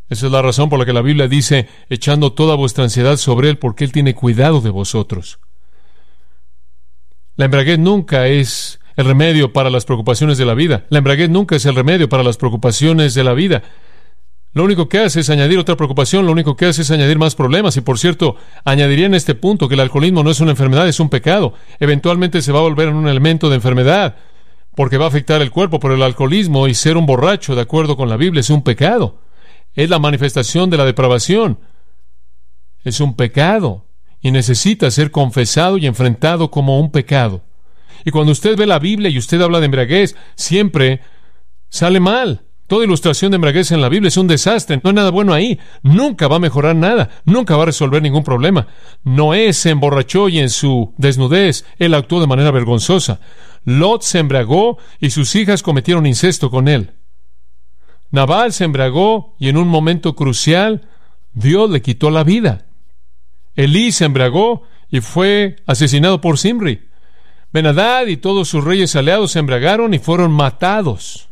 Esa es la razón por la que la Biblia dice, echando toda vuestra ansiedad sobre Él, porque Él tiene cuidado de vosotros. La embriaguez nunca es el remedio para las preocupaciones de la vida. La embriaguez nunca es el remedio para las preocupaciones de la vida. Lo único que hace es añadir otra preocupación, lo único que hace es añadir más problemas. Y por cierto, añadiría en este punto que el alcoholismo no es una enfermedad, es un pecado. Eventualmente se va a volver en un elemento de enfermedad, porque va a afectar el cuerpo, pero el alcoholismo y ser un borracho, de acuerdo con la Biblia, es un pecado. Es la manifestación de la depravación. Es un pecado y necesita ser confesado y enfrentado como un pecado. Y cuando usted ve la Biblia y usted habla de embriaguez, siempre sale mal. Toda ilustración de embriaguez en la Biblia es un desastre. No hay nada bueno ahí. Nunca va a mejorar nada. Nunca va a resolver ningún problema. Noé se emborrachó y en su desnudez él actuó de manera vergonzosa. Lot se embriagó y sus hijas cometieron incesto con él. Nabal se embriagó y en un momento crucial Dios le quitó la vida. Elí se embriagó y fue asesinado por Zimri. Ben-Hadad y todos sus reyes aliados se embriagaron y fueron matados.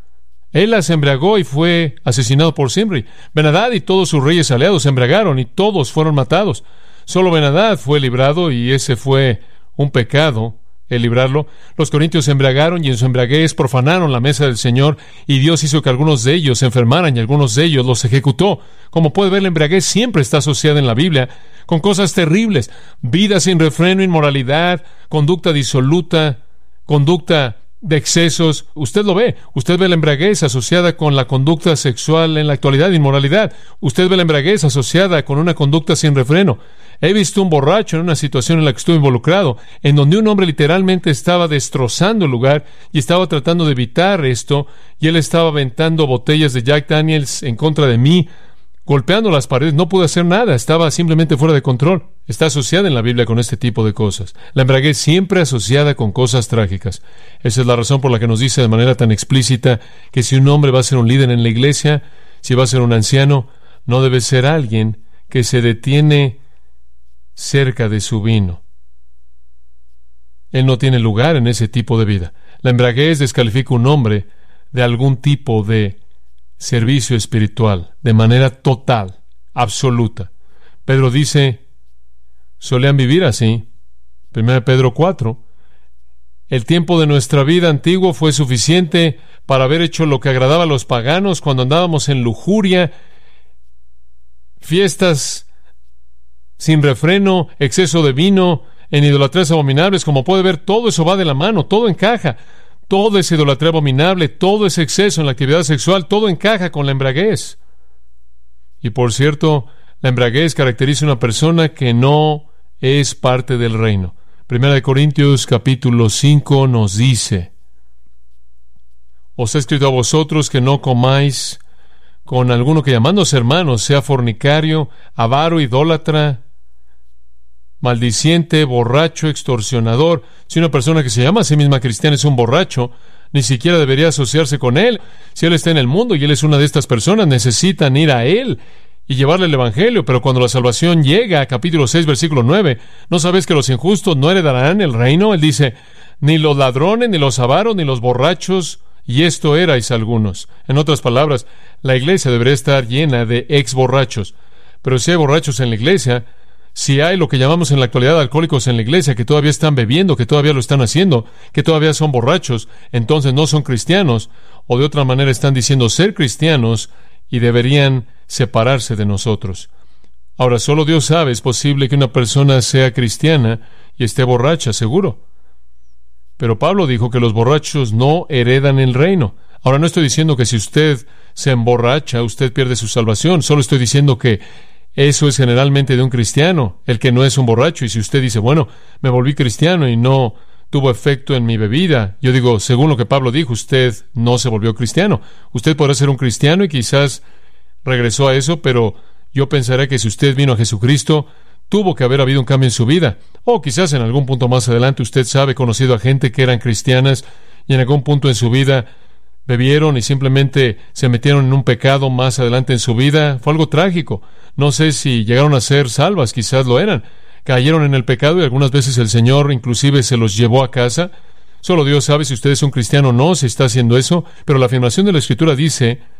Ela se embriagó y fue asesinado por Zimri. Ben-Hadad y todos sus reyes aliados se embriagaron y todos fueron matados. Solo Ben-Hadad fue librado y ese fue un pecado, el librarlo. Los corintios se embriagaron y en su embriaguez profanaron la mesa del Señor y Dios hizo que algunos de ellos se enfermaran y algunos de ellos los ejecutó. Como puede ver, la embriaguez siempre está asociada en la Biblia con cosas terribles: vida sin refreno, inmoralidad, conducta disoluta, conducta de excesos. Usted lo ve. Usted ve la embriaguez asociada con la conducta sexual en la actualidad, inmoralidad. Usted ve la embriaguez asociada con una conducta sin refreno. He visto un borracho en una situación en la que estuve involucrado, en donde un hombre literalmente estaba destrozando el lugar y estaba tratando de evitar esto, y él estaba aventando botellas de Jack Daniels en contra de mí, golpeando las paredes. No pude hacer nada, estaba simplemente fuera de control. Está asociada en la Biblia con este tipo de cosas. La embriaguez siempre asociada con cosas trágicas. Esa es la razón por la que nos dice de manera tan explícita que si un hombre va a ser un líder en la iglesia, si va a ser un anciano, no debe ser alguien que se detiene cerca de su vino. Él no tiene lugar en ese tipo de vida. La embriaguez descalifica a un hombre de algún tipo de servicio espiritual, de manera total, absoluta. Pedro dice, solían vivir así. 1 Pedro 4. El tiempo de nuestra vida antiguo fue suficiente para haber hecho lo que agradaba a los paganos cuando andábamos en lujuria, fiestas sin refreno, exceso de vino, en idolatrías abominables. Como puede ver, todo eso va de la mano, todo encaja. Todo es idolatría abominable, todo es exceso en la actividad sexual, todo encaja con la embriaguez. Y por cierto, la embriaguez caracteriza a una persona que no es parte del reino. 1 Corintios capítulo 5 nos dice: os he escrito a vosotros que no comáis con alguno que llamándose hermano sea fornicario, avaro, idólatra, maldiciente, borracho, extorsionador. Si una persona que se llama a sí misma cristiana es un borracho, ni siquiera debería asociarse con él. Si él está en el mundo y él es una de estas personas, necesitan ir a él y llevarle el evangelio. Pero cuando la salvación llega, capítulo 6, versículo 9, ¿no sabes que los injustos no heredarán el reino? Él dice, ni los ladrones, ni los avaros, ni los borrachos, y esto erais algunos. En otras palabras, la iglesia debería estar llena de ex borrachos. Pero si hay borrachos en la iglesia, si hay lo que llamamos en la actualidad alcohólicos en la iglesia, que todavía están bebiendo, que todavía lo están haciendo, que todavía son borrachos, entonces no son cristianos, o de otra manera están diciendo ser cristianos y deberían separarse de nosotros. Ahora, solo Dios sabe, es posible que una persona sea cristiana y esté borracha, seguro. Pero Pablo dijo que los borrachos no heredan el reino. Ahora, no estoy diciendo que si usted se emborracha, usted pierde su salvación. Solo estoy diciendo que eso es generalmente de un cristiano, el que no es un borracho. Y si usted dice, bueno, me volví cristiano y no tuvo efecto en mi bebida, yo digo, según lo que Pablo dijo, usted no se volvió cristiano. Usted podrá ser un cristiano y quizás regresó a eso, pero yo pensaré que si usted vino a Jesucristo, tuvo que haber habido un cambio en su vida. O quizás en algún punto más adelante usted sabe, conocido a gente que eran cristianas y en algún punto en su vida bebieron y simplemente se metieron en un pecado más adelante en su vida. Fue algo trágico. No sé si llegaron a ser salvas, quizás lo eran. Cayeron en el pecado y algunas veces el Señor inclusive se los llevó a casa. Solo Dios sabe si usted es un cristiano o no, si está haciendo eso. Pero la afirmación de la Escritura dice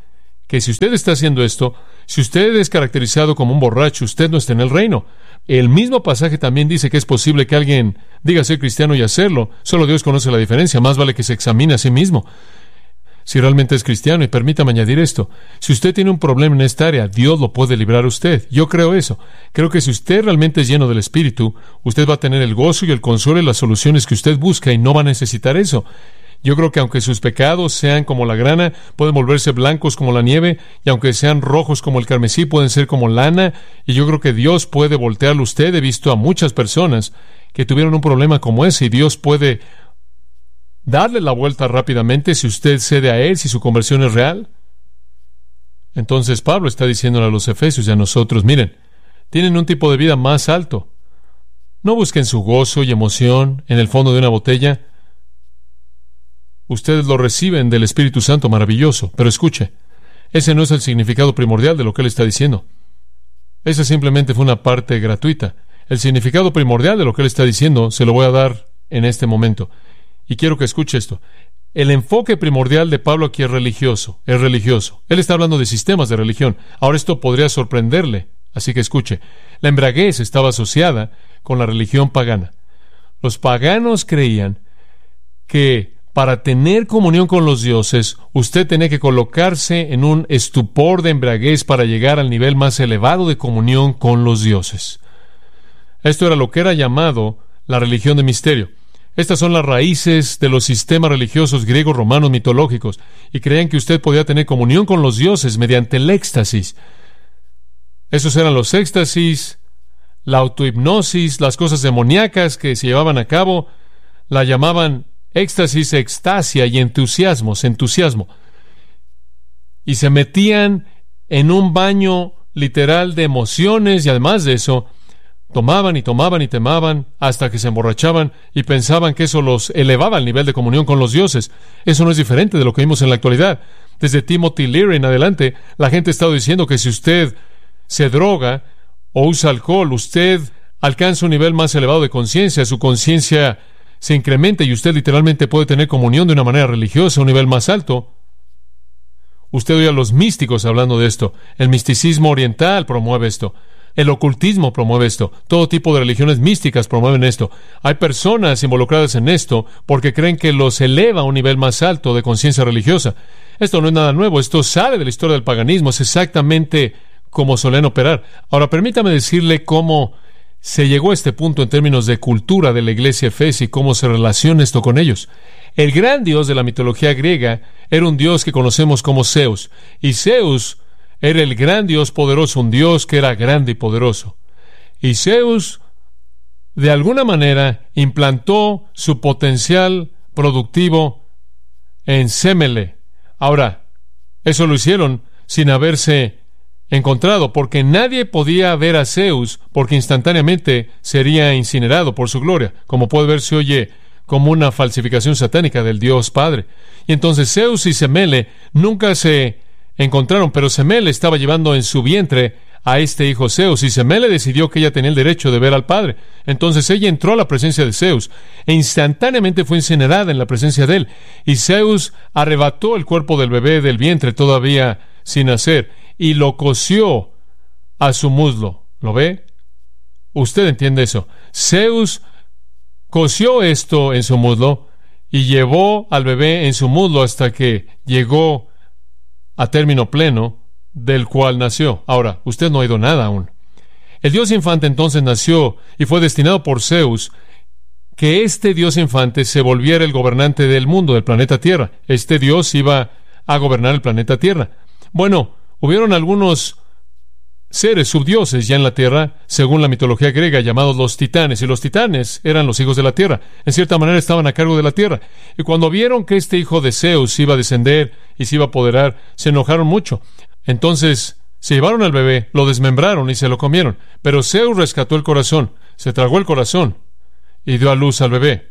que si usted está haciendo esto, si usted es caracterizado como un borracho, usted no está en el reino. El mismo pasaje también dice que es posible que alguien diga ser cristiano y hacerlo. Solo Dios conoce la diferencia. Más vale que se examine a sí mismo si realmente es cristiano. Y permítame añadir esto: si usted tiene un problema en esta área, Dios lo puede librar a usted. Yo creo eso. Creo que si usted realmente es lleno del Espíritu, usted va a tener el gozo y el consuelo y las soluciones que usted busca y no va a necesitar eso. Yo creo que aunque sus pecados sean como la grana, pueden volverse blancos como la nieve, y aunque sean rojos como el carmesí, pueden ser como lana, y yo creo que Dios puede voltearlo a usted. He visto a muchas personas que tuvieron un problema como ese, y Dios puede darle la vuelta rápidamente si usted cede a Él, si su conversión es real. Entonces Pablo está diciéndole a los efesios y a nosotros: miren, tienen un tipo de vida más alto. No busquen su gozo y emoción en el fondo de una botella. Ustedes lo reciben del Espíritu Santo maravilloso, pero escuche, ese no es el significado primordial de lo que él está diciendo. Esa simplemente fue una parte gratuita. El significado primordial de lo que él está diciendo se lo voy a dar en este momento. Y quiero que escuche esto. El enfoque primordial de Pablo aquí es religioso. Es religioso. Él está hablando de sistemas de religión. Ahora, esto podría sorprenderle, así que escuche. La embriaguez estaba asociada con la religión pagana. Los paganos creían que para tener comunión con los dioses, usted tenía que colocarse en un estupor de embriaguez para llegar al nivel más elevado de comunión con los dioses. Esto era lo que era llamado la religión de misterio. Estas son las raíces de los sistemas religiosos griegos, romanos, mitológicos, y creían que usted podía tener comunión con los dioses mediante el éxtasis. Esos eran los éxtasis, la autohipnosis, las cosas demoníacas que se llevaban a cabo. La llamaban éxtasis, extasia y entusiasmo. Y se metían en un baño literal de emociones, y además de eso, tomaban y tomaban hasta que se emborrachaban y pensaban que eso los elevaba al nivel de comunión con los dioses. Eso no es diferente de lo que vimos en la actualidad. Desde Timothy Leary en adelante, la gente ha estado diciendo que si usted se droga o usa alcohol, usted alcanza un nivel más elevado de conciencia, su conciencia se incrementa y usted literalmente puede tener comunión de una manera religiosa a un nivel más alto. Usted oye a los místicos hablando de esto. El misticismo oriental promueve esto. El ocultismo promueve esto. Todo tipo de religiones místicas promueven esto. Hay personas involucradas en esto porque creen que los eleva a un nivel más alto de conciencia religiosa. Esto no es nada nuevo. Esto sale de la historia del paganismo. Es exactamente como solían operar. Ahora, permítame decirle cómo se llegó a este punto en términos de cultura de la iglesia efesia y cómo se relaciona esto con ellos. El gran dios de la mitología griega era un dios que conocemos como Zeus. Y Zeus era el gran dios poderoso, un dios que era grande y poderoso. Y Zeus, de alguna manera, implantó su potencial productivo en Semele. Ahora, eso lo hicieron sin haberse encontrado, porque nadie podía ver a Zeus, porque instantáneamente sería incinerado por su gloria. Como puede ver, se oye como una falsificación satánica del Dios Padre. Y entonces Zeus y Semele nunca se encontraron, pero Semele estaba llevando en su vientre a este hijo Zeus, y Semele decidió que ella tenía el derecho de ver al Padre. Entonces ella entró a la presencia de Zeus, e instantáneamente fue incinerada en la presencia de él. Y Zeus arrebató el cuerpo del bebé del vientre todavía sin nacer, y lo cosió a su muslo. ¿Lo ve? Usted entiende eso. Zeus cosió esto en su muslo y llevó al bebé en su muslo hasta que llegó a término pleno, del cual nació. Ahora, usted no ha oído nada aún. El dios infante entonces nació y fue destinado por Zeus que este dios infante se volviera el gobernante del mundo, del planeta Tierra. Este dios iba a gobernar el planeta Tierra. Bueno, hubieron algunos seres subdioses ya en la Tierra, según la mitología griega, llamados los titanes, y los titanes eran los hijos de la Tierra. En cierta manera estaban a cargo de la Tierra. Y cuando vieron que este hijo de Zeus iba a descender y se iba a apoderar, se enojaron mucho. Entonces se llevaron al bebé, lo desmembraron y se lo comieron. Pero Zeus rescató el corazón, se tragó el corazón y dio a luz al bebé.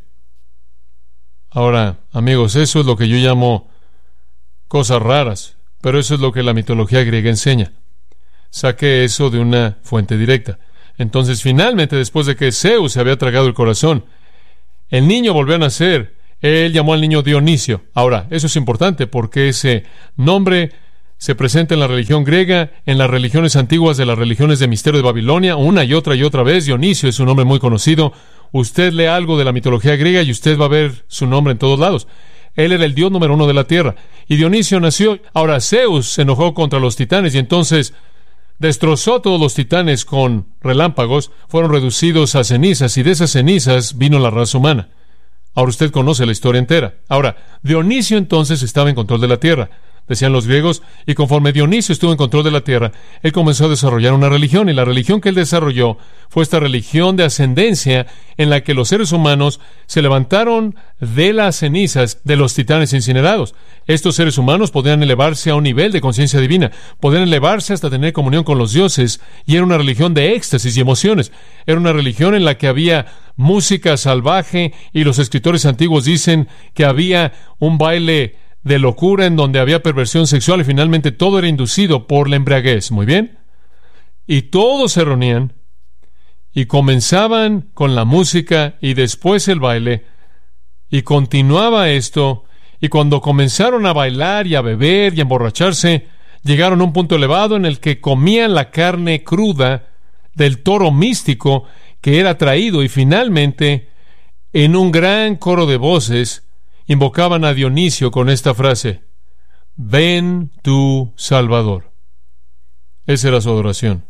Ahora, amigos, eso es lo que yo llamo cosas raras, pero eso es lo que la mitología griega enseña. Saqué eso de una fuente directa. Entonces, finalmente, después de que Zeus se había tragado el corazón, el niño volvió a nacer. Él llamó al niño Dionisio. Ahora, eso es importante porque ese nombre se presenta en la religión griega, en las religiones antiguas de las religiones de misterio de Babilonia, una y otra vez. Dionisio es un nombre muy conocido. Usted lee algo de la mitología griega y usted va a ver su nombre en todos lados. Él era el dios número 1 de la tierra. Y Dionisio nació. Ahora Zeus se enojó contra los titanes y entonces destrozó a todos los titanes con relámpagos. Fueron reducidos a cenizas y de esas cenizas vino la raza humana. Ahora usted conoce la historia entera. Ahora, Dionisio entonces estaba en control de la tierra, decían los griegos, y conforme Dionisio estuvo en control de la tierra, él comenzó a desarrollar una religión, y la religión que él desarrolló fue esta religión de ascendencia en la que los seres humanos se levantaron de las cenizas de los titanes incinerados. Estos seres humanos podían elevarse a un nivel de conciencia divina, podían elevarse hasta tener comunión con los dioses, y era una religión de éxtasis y emociones. Era una religión en la que había música salvaje, y los escritores antiguos dicen que había un baile de locura en donde había perversión sexual, y finalmente todo era inducido por la embriaguez. Muy bien. Y todos se reunían y comenzaban con la música y después el baile, y continuaba esto, y cuando comenzaron a bailar y a beber y a emborracharse, llegaron a un punto elevado en el que comían la carne cruda del toro místico que era traído, y finalmente, en un gran coro de voces, invocaban a Dionisio con esta frase: ven tu Salvador. Esa era su adoración.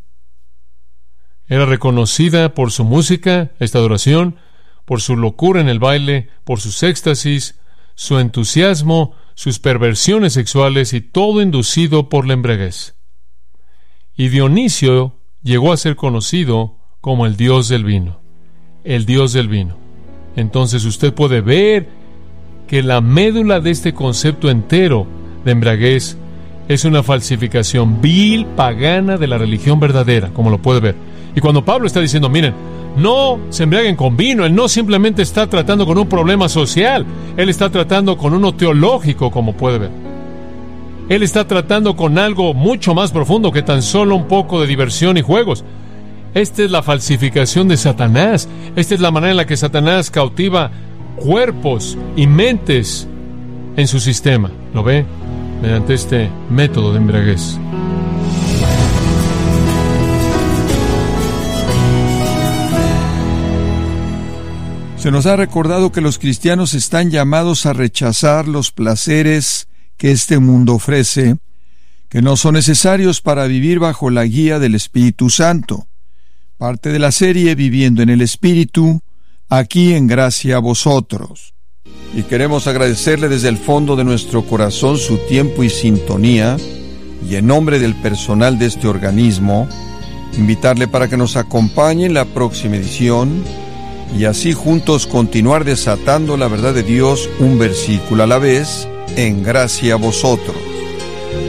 Era reconocida por su música, esta adoración, por su locura en el baile, por sus éxtasis, su entusiasmo, sus perversiones sexuales, y todo inducido por la embriaguez. Y Dionisio llegó a ser conocido como el dios del vino. El dios del vino. Entonces usted puede ver que la médula de este concepto entero de embriaguez es una falsificación vil, pagana de la religión verdadera, como lo puede ver. Y cuando Pablo está diciendo, miren, no se embriaguen con vino, él no simplemente está tratando con un problema social, él está tratando con uno teológico, como puede ver. Él está tratando con algo mucho más profundo que tan solo un poco de diversión y juegos. Esta es la falsificación de Satanás. Esta es la manera en la que Satanás cautiva cuerpos y mentes en su sistema. ¿Lo ve? Mediante este método de embriaguez. Se nos ha recordado que los cristianos están llamados a rechazar los placeres que este mundo ofrece, que no son necesarios para vivir bajo la guía del Espíritu Santo. Parte de la serie Viviendo en el Espíritu, aquí en Gracia a Vosotros. Y queremos agradecerle desde el fondo de nuestro corazón su tiempo y sintonía, y en nombre del personal de este organismo, invitarle para que nos acompañe en la próxima edición, y así juntos continuar desatando la verdad de Dios un versículo a la vez, en Gracia a Vosotros.